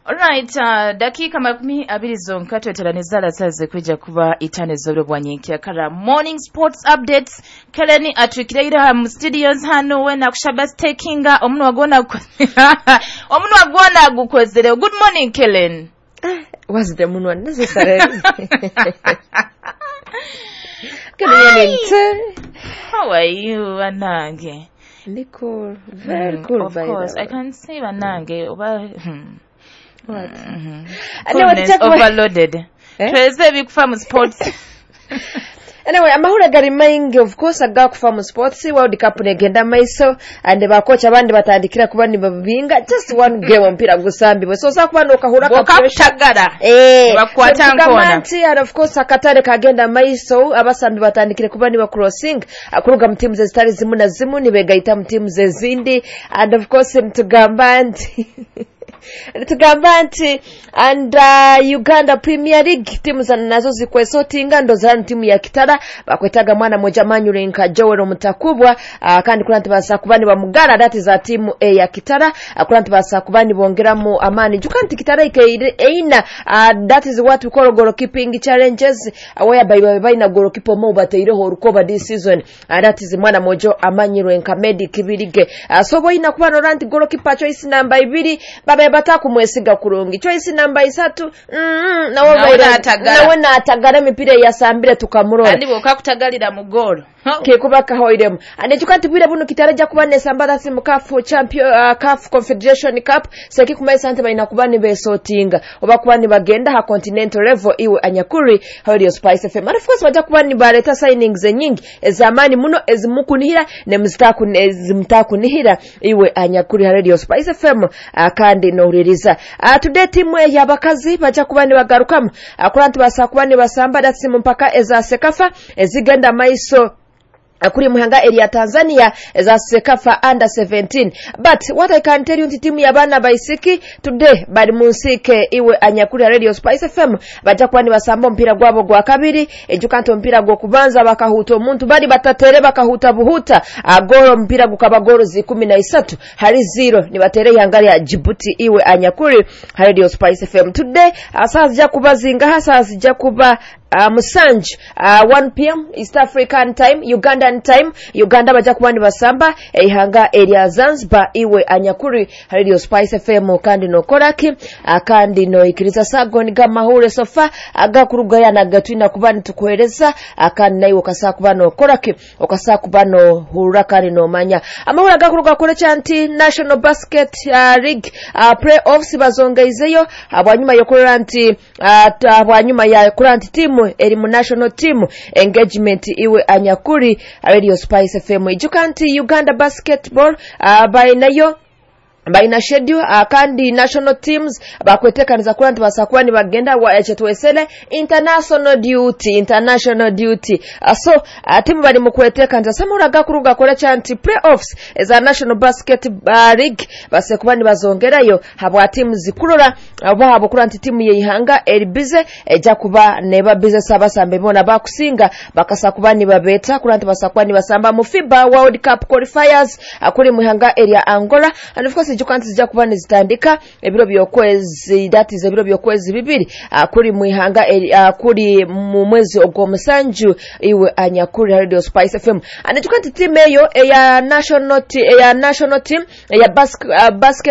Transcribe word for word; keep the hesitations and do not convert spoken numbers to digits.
Alright, uh, dakika makumi abiri zonka tweteraniza lasaze kuja kuba itane zoro bwanyinkya kara morning sports updates Keleni atwikira mu studios hano wena kushaba stakinga omuntu wagona omuntu wagona gukozere. Good morning Kelen. Was the moon one necessary? How are you, Anange? Cool, very cool. Mm, of course, I can say Anange over. Hmm. What? Mm-hmm. Coolness overloaded. Treze big farm sports. Anyway, amahura gari maingi of course aga ku farm sports World Cup negenda maiso and bakocha bandi batandikira kubani babinga just one game mpira gusambi so sa kubano okahura ka pressure eh bakwata nkona and of course akatare kagenda maiso abasambi batandikira kubani ba crossing akuruga mu team ze zitari zimu na zimu nibegaita mu team ze zindi and of course mtugamba nti tugamba nti and uh, Uganda Premier League timu za nazo zikwesotinga ndo za timu ya Kitara bakwetaga mwana moja manyure nka Joel Mutakubwa uh, kandi kulanti basa kubani bamugana dati za timu A ya Kitara uh, kulanti basa kubani bongeramu amani jukanti Kitara ike eina uh, that is what we call goalkeeping challenges uh, whereby by na goalkeeper mo bateireho urukoba this season uh, that is mwana mojo amanyire nka Medi Kibirige uh, so boina kubano ranti goalkeeper choice number ibiri baba bataku mwesiga kurungi choice number isatu mm na wona atagara na wona atagara mipira ya sambire tukamurora andi boka kutagalira mu goal ke kubaka hoiremu ande jukanti bwire buno kitaraja kubane sambara simu kafu champion uh, CAF Confederation Cup seki kumai sante baina kubani besotinga oba kubani bagenda ha continental level iwe anyakuri Radio Spice F M of course baja kubani bareta signings nyingi ezamani muno ezimukunihira ne muzitaku ezimtaku nihira iwe anyakuri Radio Spice F M uh, kandi no ririza uh, today timu ya bakazi baja kubani bagarukamu uh, kuranti basa kubani basamba dasimu mpaka eza sekafa ezigenda maiso akuri muhanga area Tanzania za Sekafa under seventeen but what I can tell you nti timu ya bana baisiki today bali munsike iwe anyakuri Radio Spice F M baja kwani basamba mpira gwabo gwa kabiri ejukanto mpira gwo kubanza bakahuta omuntu bali batatere bakahuta buhuta agoro mpira gukaba goro zi kumi na isatu hari zero ni batere yangali ya Djibouti iwe anyakuri Radio Spice F M today asa zija kubazinga hasa zija kuba Uh, Musanj uh, one p m East African time Ugandan time Uganda baja kubani basamba ehanga area Zanzibar iwe anyakuri Radio Spice F M kandi no koraki uh, kandi no ikiriza sagoni gamahure sofa agakuruga yana gatwina kubani tukuhereza akandi nayo kasa kubano koraki okasa kubano hurakari no manya amahura agakuruga kore chanti National Basket uh, League uh, playoffs bazongeizeyo abanyuma yokuranti uh, abanyuma ya kuranti team eri mu national team engagement iwe anyakuri Radio Spice F M ijukanti Uganda basketball uh, bainayo baina schedule uh, kandi national teams bakwetekaniza kuranti basakwani bagenda wa echetwesele international duty international duty uh, so uh, timu bali mu kwetekaniza samura gakuruga kola chanti playoffs za National Basket uh, League basekubani bazongerayo habwa timu zikurora abo habo kuranti timu yihanga eribize eja kuba neba bize sabasambe bona bakusinga bakasakubani babeta kuranti basakwani basamba mu FIBA World Cup qualifiers akuri uh, muhanga area Angola and of course jukanti zija kubane zitandika ebiro byokwezi that is ebiro byokwezi bibiri akuri muihanga akuri mu mwezi ogwo musanju iwe anyakuri Radio Spice F M ane jukanti team eyo ya national team ya national team ya basket